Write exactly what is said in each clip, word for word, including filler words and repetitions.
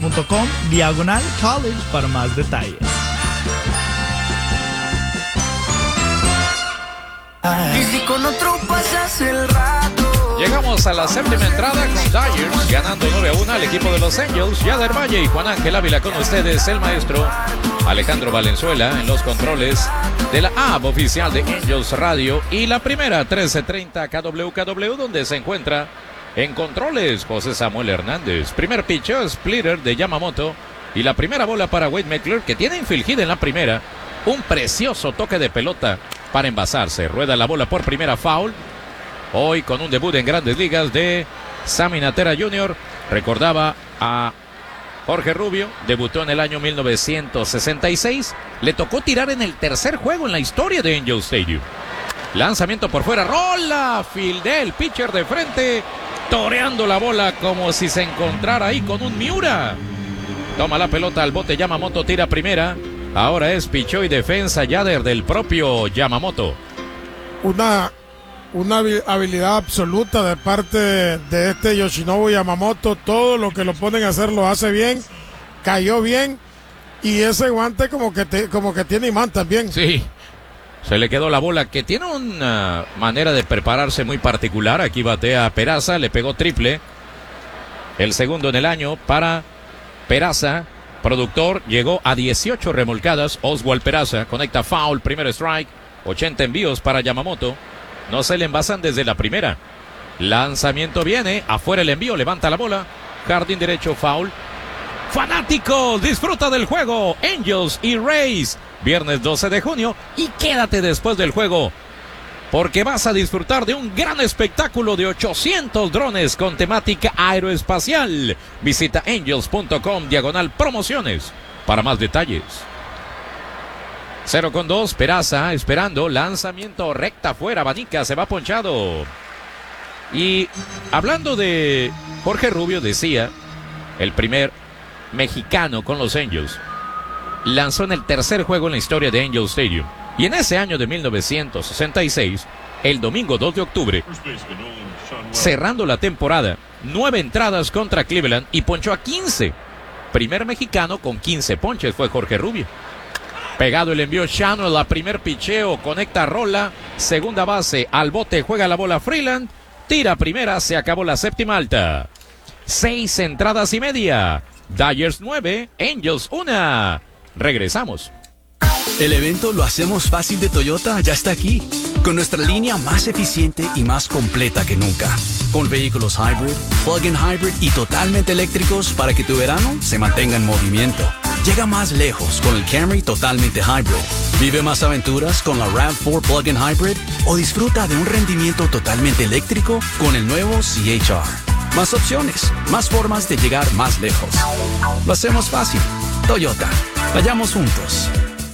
punto com diagonal college para más detalles. Y si con otro pasas el rato. Llegamos a la séptima entrada con Dodgers ganando nueve a uno al equipo de Los Angels. Yader Valle y Juan Ángel Ávila con ustedes, el maestro Alejandro Valenzuela en los controles de la app oficial de Angels Radio y la primera trece treinta K W K W, donde se encuentra en controles José Samuel Hernández. Primer pitcher, splitter de Yamamoto y la primera bola para Wade Meckler, que tiene infligida en la primera un precioso toque de pelota para envasarse. Rueda la bola por primera, foul. Hoy con un debut en Grandes Ligas de Sammy Natera junior Recordaba a Jorge Rubio, debutó en el año mil novecientos sesenta y seis. Le tocó tirar en el tercer juego en la historia de Angel Stadium. Lanzamiento por fuera, rola, fildé el pitcher de frente, toreando la bola como si se encontrara ahí con un Miura. Toma la pelota al bote Yamamoto, tira primera. Ahora es pichó y defensa Yader del propio Yamamoto. Una, una habilidad absoluta de parte de este Yoshinobu Yamamoto. Todo lo que lo ponen a hacer lo hace bien. Cayó bien. Y ese guante como que, te, como que tiene imán también. Sí. Se le quedó la bola, que tiene una manera de prepararse muy particular. Aquí batea Peraza, le pegó triple. El segundo en el año para Peraza. Productor, llegó a dieciocho remolcadas. Oswald Peraza conecta foul, primer strike. ochenta envíos para Yamamoto. No se le envasan desde la primera. Lanzamiento viene, afuera el envío, levanta la bola. Jardín derecho, foul. Fanático, disfruta del juego. Angels y Rays. Viernes doce de junio. Y quédate después del juego, porque vas a disfrutar de un gran espectáculo de ochocientos drones con temática aeroespacial. Visita angels punto com diagonal promociones para más detalles. cero con dos, Peraza esperando, lanzamiento recta afuera, abanica, se va ponchado. Y hablando de Jorge Rubio, decía, el primer mexicano con los Angels, lanzó en el tercer juego en la historia de Angel Stadium. Y en ese año de mil novecientos sesenta y seis, el domingo dos de octubre, cerrando la temporada, nueve entradas contra Cleveland y ponchó a quince. Primer mexicano con quince ponches fue Jorge Rubio. Pegado el envío Shannon, la primer picheo, conecta rola, segunda base, al bote, juega la bola Freeland, tira primera, se acabó la séptima alta. Seis entradas y media. Dodgers nueve, Angels una. Regresamos. El evento Lo Hacemos Fácil de Toyota ya está aquí, con nuestra línea más eficiente y más completa que nunca, con vehículos hybrid, plug-in hybrid y totalmente eléctricos para que tu verano se mantenga en movimiento. Llega más lejos con el Camry totalmente hybrid. Vive más aventuras con la RAV cuatro plug-in hybrid o disfruta de un rendimiento totalmente eléctrico con el nuevo C H R. Más opciones, más formas de llegar más lejos. Lo hacemos fácil. Toyota. Vayamos juntos.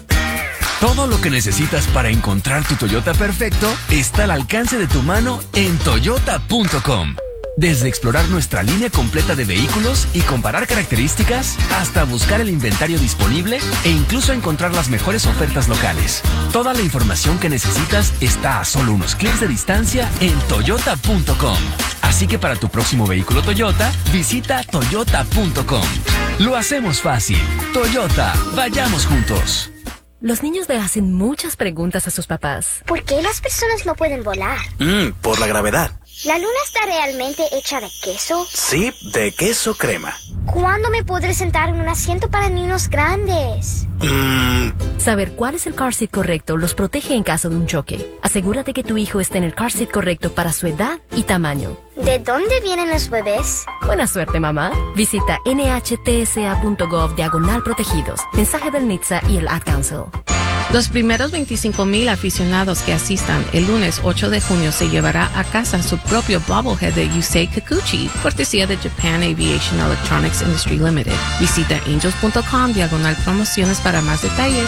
Todo lo que necesitas para encontrar tu Toyota perfecto está al alcance de tu mano en toyota punto com. Desde explorar nuestra línea completa de vehículos y comparar características, hasta buscar el inventario disponible e incluso encontrar las mejores ofertas locales. Toda la información que necesitas está a solo unos clics de distancia en toyota punto com. Así que para tu próximo vehículo Toyota, visita toyota punto com. Lo hacemos fácil. Toyota, vayamos juntos. Los niños le hacen muchas preguntas a sus papás. ¿Por qué las personas no pueden volar? Mm, por la gravedad. ¿La luna está realmente hecha de queso? Sí, de queso crema. ¿Cuándo me podré sentar en un asiento para niños grandes? Mm. Saber cuál es el car seat correcto los protege en caso de un choque. Asegúrate que tu hijo esté en el car seat correcto para su edad y tamaño. ¿De dónde vienen los bebés? Buena suerte, mamá. Visita N H T S A punto gov diagonal protegidos. Mensaje del N H T S A y el Ad Council. Los primeros veinticinco mil aficionados que asistan el lunes ocho de junio se llevará a casa su propio bobblehead de Yusei Kikuchi, cortesía de Japan Aviation Electronics Industry Limited. Visita angels punto com diagonal promociones para más detalles.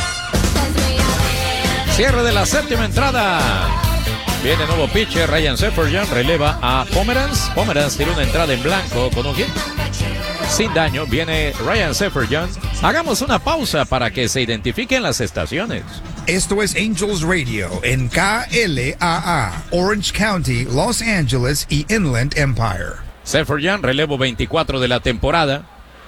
Cierre de la séptima entrada. Viene nuevo pitcher, Ryan Seferian releva a Pomeranz. Pomeranz tiene una entrada en blanco con un hit. Sin daño, viene Ryan Seferian. Hagamos una pausa para que se identifiquen las estaciones. Esto es Angels Radio en K L A A, Orange County, Los Angeles y Inland Empire. Seferian, relevo veinticuatro de la temporada.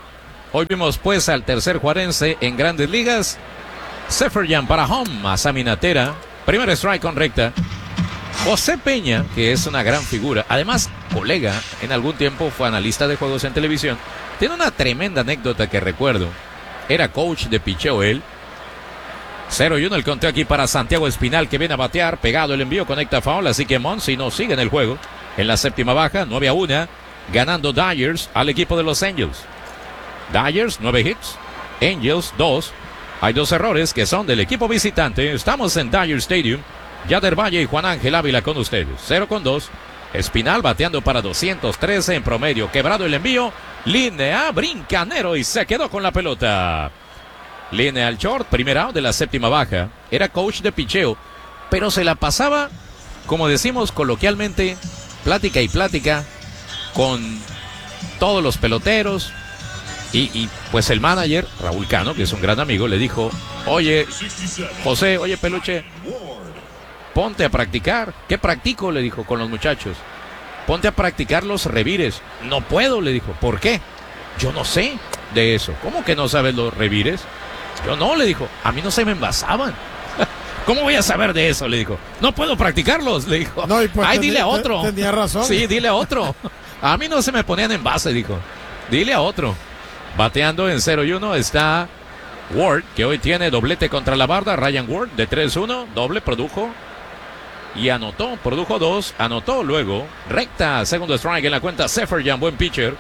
Hoy vimos pues al tercer juarense en Grandes Ligas. Seferyan para home, Masami Natera. Primer strike con recta. José Peña, que es una gran figura, además colega, en algún tiempo fue analista de juegos en televisión. Tiene una tremenda anécdota que recuerdo. Era coach de picheo él. cero y uno el conteo aquí para Santiago Espinal, que viene a batear. Pegado el envío, conecta foul, así que Monsi no sigue en el juego. En la séptima baja, nueve a uno, ganando Dodgers al equipo de los Angels. Dodgers, nueve hits. Angels, dos. Hay dos errores que son del equipo visitante. Estamos en Dodger Stadium. Yader Valle y Juan Ángel Ávila con ustedes. cero con dos. Espinal bateando para doscientos trece en promedio. Quebrado el envío. Línea, brincanero y se quedó con la pelota. Línea al short, primer out de la séptima baja. Era coach de picheo, pero se la pasaba, como decimos coloquialmente, plática y plática con todos los peloteros. Y, y pues el manager, Raúl Cano, que es un gran amigo, le dijo: oye, José, oye Peluche, ponte a practicar. ¿Qué practico?, le dijo con los muchachos. Ponte a practicar los revires. No puedo, le dijo. ¿Por qué? Yo no sé de eso. ¿Cómo que no sabes los revires? Yo no, le dijo. A mí no se me envasaban. ¿Cómo voy a saber de eso?, le dijo. No puedo practicarlos, le dijo. No, y pues Ay, tenía, dile a otro. Tenía razón. Sí, dile a otro. A mí no se me ponían en base, dijo. Dile a otro. Bateando en cero y uno está Ward, que hoy tiene doblete contra la barda. Ryan Ward de tres uno, doble, produjo y anotó, produjo dos, anotó luego. Recta, segundo strike en la cuenta. Seferyan, buen pitcher.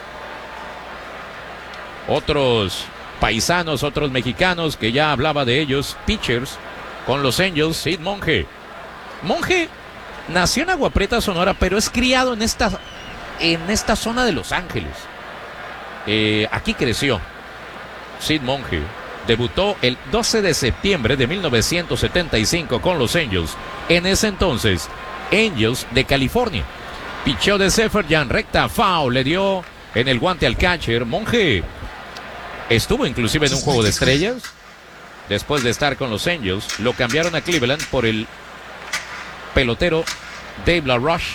Otros paisanos, otros mexicanos que ya hablaba de ellos, pitchers con los Angels. Sid Monge. Monge nació en Agua Prieta, Sonora, pero es criado en esta, en esta zona de Los Ángeles. Eh, aquí creció Sid Monge. Debutó el doce de septiembre de mil novecientos setenta y cinco con los Angels. En ese entonces, Angels de California. Picheo de Seferyan, recta, foul, le dio en el guante al catcher. Monge estuvo inclusive en un juego de estrellas. Después de estar con los Angels, lo cambiaron a Cleveland por el pelotero Dave LaRoche,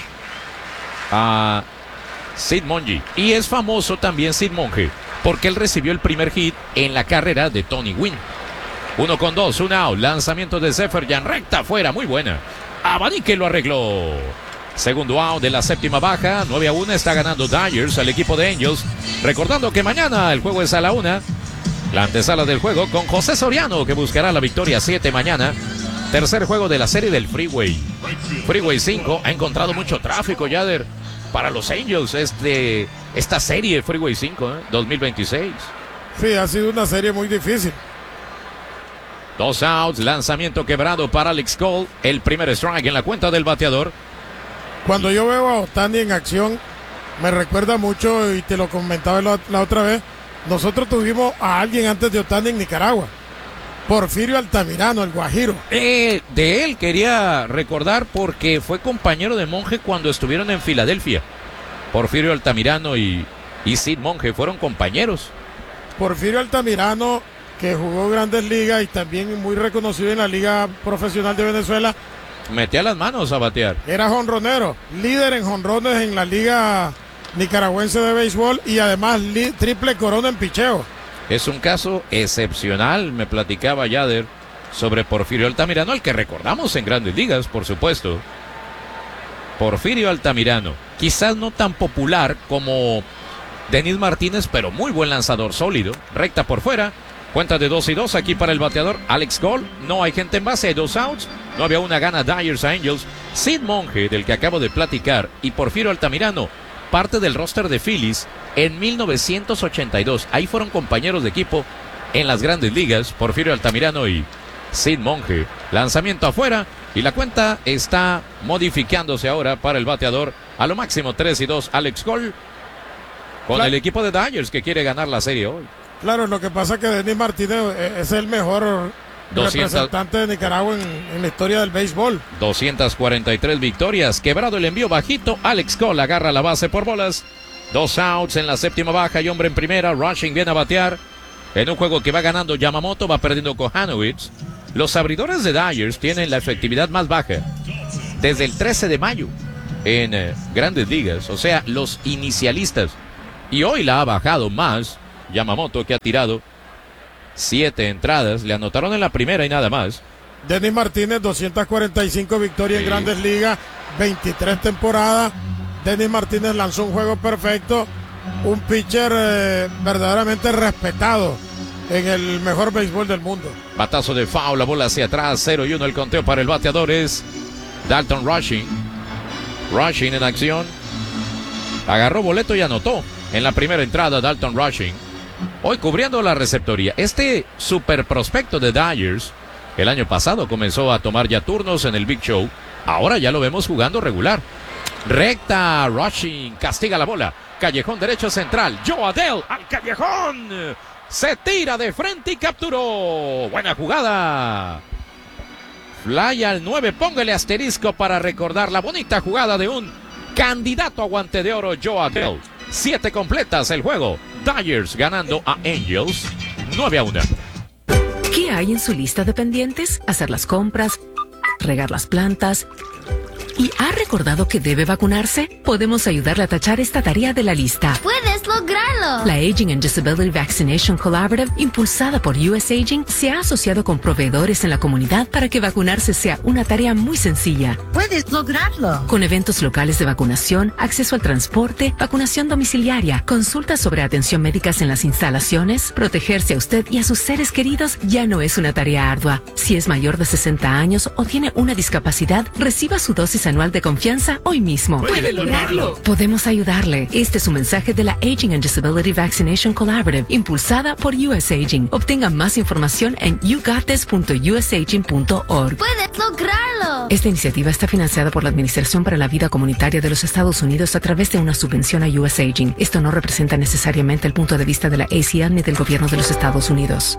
a Sid Monge. Y es famoso también Sid Monge porque él recibió el primer hit en la carrera de Tony Gwynn. Uno con dos, un out. Lanzamiento de Seferyan, recta afuera, muy buena. Abanique lo arregló. Segundo out de la séptima baja. nueve a uno está ganando Dodgers al equipo de Angels. Recordando que mañana el juego es a la una. La antesala del juego con José Soriano, que buscará la victoria siete mañana. Tercer juego de la serie del Freeway. Freeway cinco ha encontrado mucho tráfico, Yader, para los Angels este, esta serie Freeway cinco, ¿eh? dos mil veintiséis. Sí, ha sido una serie muy difícil. Dos outs, lanzamiento quebrado para Alex Cole. El primer strike en la cuenta del bateador. Cuando yo veo a Ohtani en acción, me recuerda mucho, y te lo comentaba la, la otra vez, nosotros tuvimos a alguien antes de Ohtani en Nicaragua. Porfirio Altamirano, el Guajiro. Eh, de él quería recordar porque fue compañero de Monge cuando estuvieron en Filadelfia. Porfirio Altamirano y, y Sid Monge fueron compañeros. Porfirio Altamirano, que jugó Grandes Ligas y también muy reconocido en la Liga Profesional de Venezuela. Metía las manos a batear. Era jonronero, líder en jonrones en la Liga Nicaragüense de Béisbol y además li, triple corona en picheo. Es un caso excepcional, me platicaba Yader, sobre Porfirio Altamirano, el que recordamos en Grandes Ligas, por supuesto. Porfirio Altamirano, quizás no tan popular como Denis Martínez, pero muy buen lanzador, sólido, recta por fuera, cuenta de dos y dos aquí para el bateador Alex Cole. No hay gente en base, hay dos outs, no había una gana Dodgers a Angels. Sid Monge, del que acabo de platicar, y Porfirio Altamirano, parte del roster de Phillies en mil novecientos ochenta y dos. Ahí fueron compañeros de equipo en las Grandes Ligas, Porfirio Altamirano y Sid Monge. Lanzamiento afuera y la cuenta está modificándose ahora para el bateador a lo máximo tres y dos Alex Cole con claro. El equipo de Dodgers que quiere ganar la serie hoy. Claro, lo que pasa es que Denis Martínez es el mejor doscientos representante de Nicaragua en, en la historia del béisbol. doscientas cuarenta y tres victorias. Quebrado el envío bajito. Alex Cole agarra la base por bolas. Dos outs en la séptima baja y hombre en primera. Rushing viene a batear en un juego que va ganando Yamamoto, va perdiendo Kohanowitz. Los abridores de Dodgers tienen la efectividad más baja desde el trece de mayo en eh, Grandes Ligas, o sea, los inicialistas. Y hoy la ha bajado más Yamamoto, que ha tirado siete entradas. Le anotaron en la primera y nada más. Denis Martínez, doscientas cuarenta y cinco victorias sí. en Grandes Ligas, veintitrés temporadas. Denis Martínez lanzó un juego perfecto. Un pitcher eh, verdaderamente respetado en el mejor béisbol del mundo. Batazo de foul, la bola hacia atrás, cero y uno el conteo para el bateador es Dalton Rushing. Rushing en acción. Agarró boleto y anotó en la primera entrada Dalton Rushing. Hoy cubriendo la receptoría. Este super prospecto de Dodgers, el año pasado comenzó a tomar ya turnos en el Big Show. Ahora ya lo vemos jugando regular. Recta, Rushing, castiga la bola. Callejón derecho central. Joe Adell al callejón. Se tira de frente y capturó. Buena jugada. Fly al nueve. Póngale asterisco para recordar la bonita jugada de un candidato a guante de oro, Joe Adell. Siete completas el juego. Dodgers ganando a Angels nueve a uno. ¿Qué hay en su lista de pendientes? Hacer las compras, regar las plantas. ¿Y ha recordado que debe vacunarse? Podemos ayudarle a tachar esta tarea de la lista. ¡Puedes lograrlo! La Aging and Disability Vaccination Collaborative, impulsada por U S Aging, se ha asociado con proveedores en la comunidad para que vacunarse sea una tarea muy sencilla. ¡Puedes lograrlo! Con eventos locales de vacunación, acceso al transporte, vacunación domiciliaria, consultas sobre atención médicas en las instalaciones, protegerse a usted y a sus seres queridos ya no es una tarea ardua. Si es mayor de sesenta años o tiene una discapacidad, reciba su dosis anual de confianza hoy mismo. ¡Puede lograrlo! Podemos ayudarle. Este es un mensaje de la Aging and Disability Vaccination Collaborative, impulsada por U S Aging. Obtenga más información en you got this punto u s aging punto org. ¡Puedes lograrlo! Esta iniciativa está financiada por la Administración para la Vida Comunitaria de los Estados Unidos a través de una subvención a U S Aging. Esto no representa necesariamente el punto de vista de la A C L ni del gobierno de los Estados Unidos.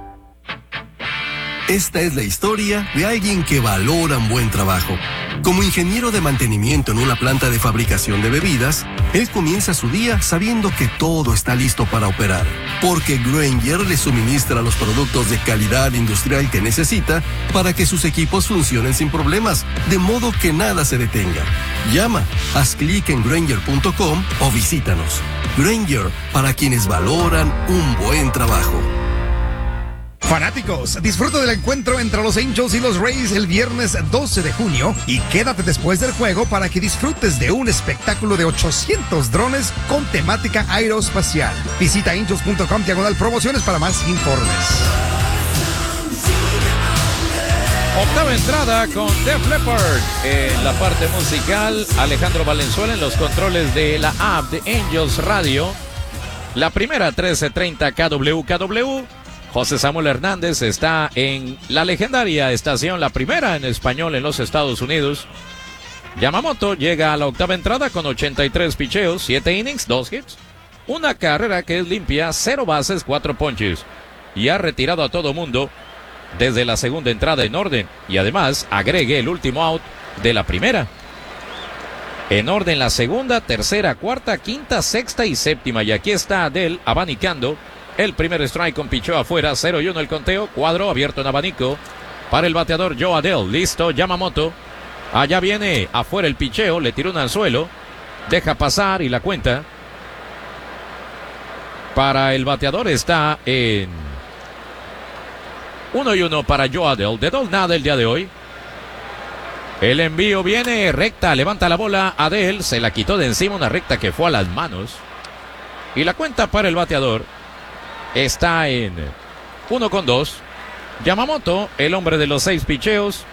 Esta es la historia de alguien que valora un buen trabajo. Como ingeniero de mantenimiento en una planta de fabricación de bebidas, él comienza su día sabiendo que todo está listo para operar, porque Grainger le suministra los productos de calidad industrial que necesita para que sus equipos funcionen sin problemas, de modo que nada se detenga. Llama, haz clic en Grainger punto com o visítanos. Grainger, para quienes valoran un buen trabajo. Fanáticos, disfruta del encuentro entre los Angels y los Rays el viernes doce de junio y quédate después del juego para que disfrutes de un espectáculo de ochocientos drones con temática aeroespacial. Visita angels punto com diagonal promociones para más informes. Octava entrada con Def Leppard en la parte musical. Alejandro Valenzuela en los controles de la app de Angels Radio. La primera trece treinta K W K W. José Samuel Hernández está en la legendaria estación, la primera en español en los Estados Unidos. Yamamoto llega a la octava entrada con ochenta y tres picheos, siete innings, dos hits, una carrera que es limpia, cero bases, cuatro ponches. Y ha retirado a todo mundo desde la segunda entrada en orden. Y además agregue el último out de la primera. En orden la segunda, tercera, cuarta, quinta, sexta y séptima. Y aquí está Adell abanicando. El primer strike con picheo afuera, cero y uno el conteo, cuadro abierto en abanico para el bateador Joe Adell. Listo, Yamamoto. Allá viene afuera el picheo, le tiró un anzuelo, deja pasar y la cuenta para el bateador está en uno y uno para Joe Adell. De dos nada el día de hoy. El envío viene recta, levanta la bola Adell, se la quitó de encima, una recta que fue a las manos. Y la cuenta para el bateador está en uno con dos. Yamamoto, el hombre de los seis picheos.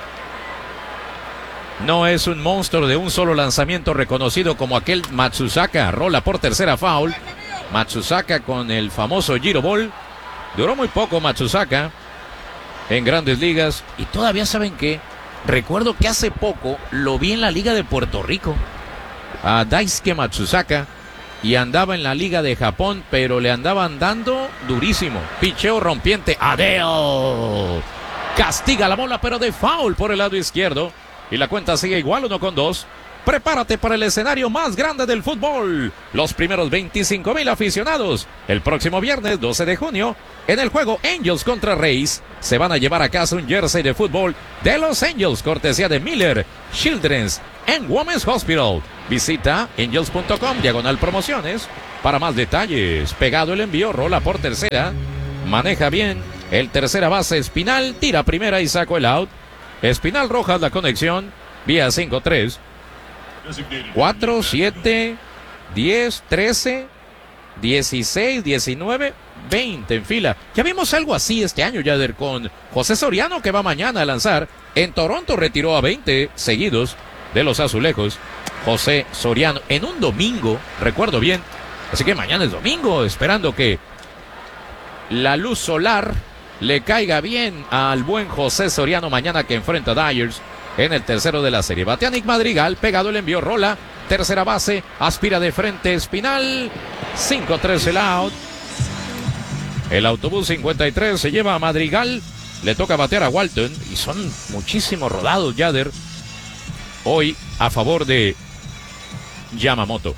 No es un monstruo de un solo lanzamiento reconocido como aquel Matsusaka. Rola por tercera foul. Matsusaka con el famoso Giro Ball. Duró muy poco Matsusaka en Grandes Ligas. Y todavía saben que recuerdo que hace poco lo vi en la Liga de Puerto Rico. A Daisuke Matsusaka. Y andaba en la Liga de Japón, pero le andaban dando durísimo. Picheo rompiente. Adell castiga la bola, pero de foul por el lado izquierdo. Y la cuenta sigue igual, uno con dos. Prepárate para el escenario más grande del fútbol. Los primeros veinticinco mil aficionados. El próximo viernes doce de junio, en el juego Angels contra Rays, se van a llevar a casa un jersey de fútbol de los Angels, cortesía de Miller Children's and Women's Hospital. Visita angels punto com, diagonal promociones, para más detalles. Pegado el envío, rola por tercera, maneja bien el tercera base Espinal, tira primera y sacó el out. Espinal Rojas la conexión, vía cinco tres, cuatro, siete, diez, trece, dieciséis, diecinueve, veinte en fila. Ya vimos algo así este año, Yader, con José Soriano, que va mañana a lanzar. En Toronto retiró a veinte seguidos de los Azulejos. José Soriano en un domingo, recuerdo bien. Así que mañana es domingo, esperando que la luz solar le caiga bien al buen José Soriano mañana, que enfrenta a Dyers en el tercero de la serie. Batea Nick Madrigal, pegado el envío, rola, tercera base, aspira de frente Espinal, cinco tres el out. El autobús cincuenta y tres se lleva a Madrigal, le toca batear a Walton, y son muchísimos rodados, Yader, hoy a favor de Yamamoto.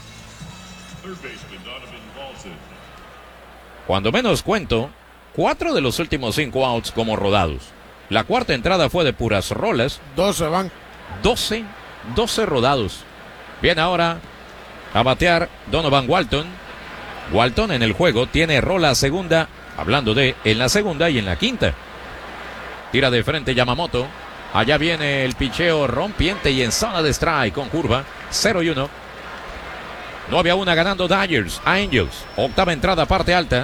Cuando menos cuento, cuatro de los últimos cinco outs como rodados. La cuarta entrada fue de puras rolas. doce van. doce, doce rodados. Viene ahora a batear Donovan Walton. Walton en el juego tiene rola segunda, hablando de en la segunda y en la quinta. Tira de frente Yamamoto. Allá viene el picheo rompiente y en zona de strike con curva. cero y uno. nueve a uno ganando Dyers a Angels. Octava entrada, parte alta.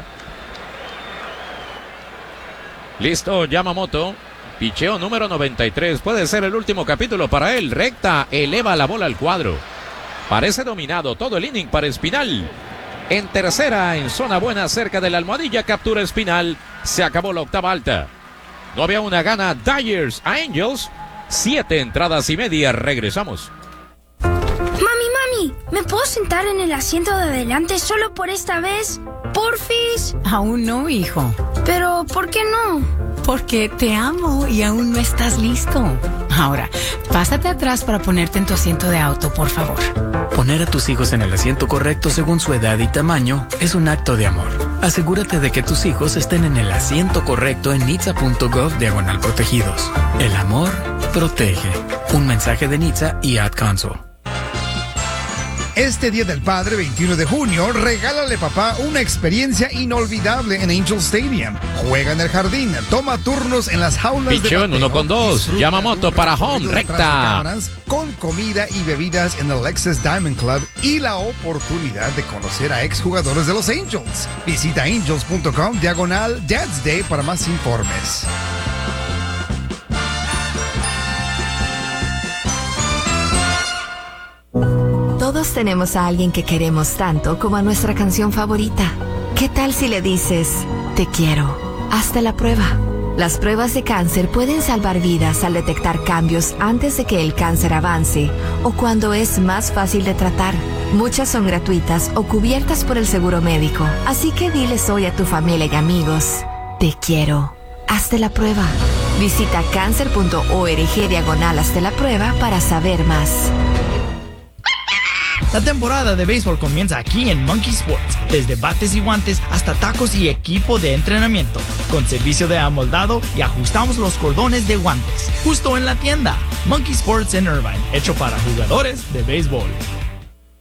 Listo Yamamoto. Picheo número noventa y tres. Puede ser el último capítulo para él. Recta, eleva la bola al cuadro. Parece dominado todo el inning para Espinal. En tercera, en zona buena, cerca de la almohadilla, captura Espinal. Se acabó la octava alta. nueve a uno gana Dyers a Angels. Siete entradas y media. Regresamos. Mami, ¿me puedo sentar en el asiento de adelante solo por esta vez? ¿Porfis? Aún no, hijo. Pero, ¿por qué no? Porque te amo y aún no estás listo. Ahora, pásate atrás para ponerte en tu asiento de auto, por favor. Poner a tus hijos en el asiento correcto según su edad y tamaño es un acto de amor. Asegúrate de que tus hijos estén en el asiento correcto en nitsa punto gov diagonal protegidos. El amor protege. Un mensaje de Nitsa y Ad Council. Este Día del Padre, veintiuno de junio, regálale papá una experiencia inolvidable en Angel Stadium. Juega en el jardín, toma turnos en las jaulas de Pichón bateo, uno con dos, Yamamoto para home, recta. Con comida y bebidas en el Lexus Diamond Club y la oportunidad de conocer a exjugadores de los Angels. Visita angels punto com diagonal Dad's Day para más informes. Todos tenemos a alguien que queremos tanto como a nuestra canción favorita. ¿Qué tal si le dices, te quiero? Hazte la prueba. Las pruebas de cáncer pueden salvar vidas al detectar cambios antes de que el cáncer avance o cuando es más fácil de tratar. Muchas son gratuitas o cubiertas por el seguro médico. Así que diles hoy a tu familia y amigos, te quiero. Hazte la prueba. Visita cáncer punto org diagonal hazte la prueba para saber más. La temporada de béisbol comienza aquí en Monkey Sports, desde bates y guantes hasta tacos y equipo de entrenamiento, con servicio de amoldado y ajustamos los cordones de guantes, justo en la tienda. Monkey Sports en Irvine, hecho para jugadores de béisbol.